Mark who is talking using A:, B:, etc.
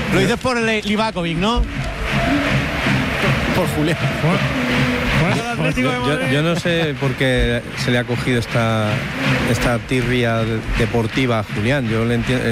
A: Lo dices por Livakovic, ¿no? Por Julián.
B: Yo no sé por qué se le ha cogido esta tirria deportiva a Julián. Yo le entiendo.